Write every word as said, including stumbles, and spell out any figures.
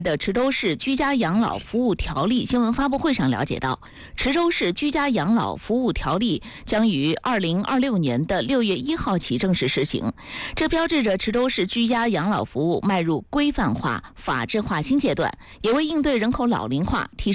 的池州市居家养老服务条例新闻发布会上了解到，池州市居家养老服务条例将于二零二六年的六月一号起正式施行，这标志着池州市居家养老服务迈入规范化、法治化新阶段，也为应对人口老龄化提